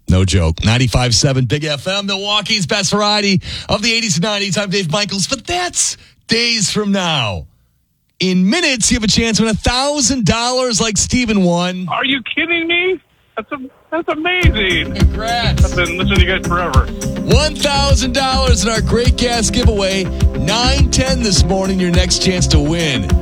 No joke. 95.7 Big FM, Milwaukee's best variety of the 80s and 90s. I'm Dave Michaels, but that's days from now. In minutes, you have a chance to win $1,000 like Steven won. Are you kidding me? That's amazing. Congrats. I've been listening to you guys forever. $1,000 in our great gas giveaway. 9:10 this morning, your next chance to win.